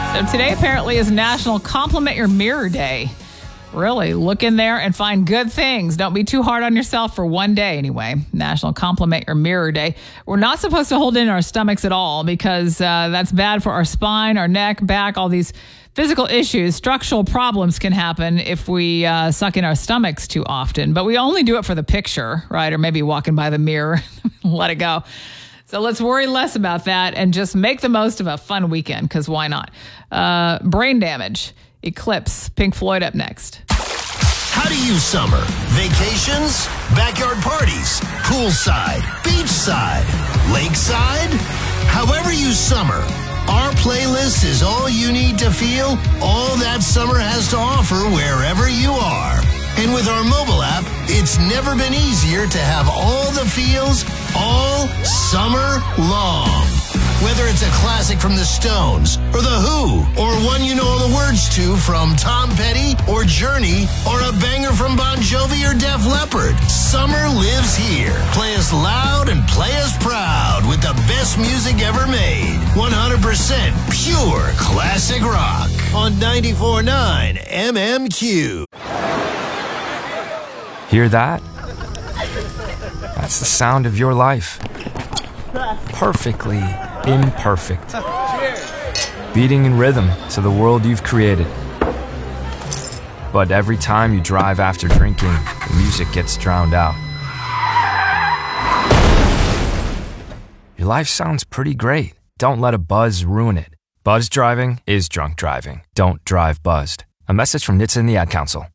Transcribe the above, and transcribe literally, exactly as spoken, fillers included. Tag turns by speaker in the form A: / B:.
A: So today apparently is National Compliment Your Mirror Day. Really, look in there and find good things. Don't be too hard on yourself for one day anyway. National Compliment Your Mirror Day. We're not supposed to hold in our stomachs at all because uh, that's bad for our spine, our neck, back, all these physical issues. Structural problems can happen if we uh, suck in our stomachs too often. But we only do it for the picture, right? Or maybe walking by the mirror, let it go. So let's worry less about that and just make the most of a fun weekend, because why not? Uh, brain damage. Eclipse. Pink Floyd up next.
B: How do you summer? Vacations? Backyard parties? Poolside? Beachside? Lakeside? However you summer, our playlist is all you need to feel all that summer has to offer wherever you are. And with our mobile app, it's never been easier to have all the feels all summer long. Whether it's a classic from the Stones, or The Who, or one you know all the words to from Tom Petty or Journey, or a banger from Bon Jovi or Def Leppard, summer lives here. Play us loud and play us proud with the best music ever made. one hundred percent pure classic rock on ninety-four point nine M M Q.
C: Hear that? That's the sound of your life. Perfectly imperfect. Beating in rhythm to the world you've created. But every time you drive after drinking, the music gets drowned out. Your life sounds pretty great. Don't let a buzz ruin it. Buzz driving is drunk driving. Don't drive buzzed. A message from N H T S A and the Ad Council.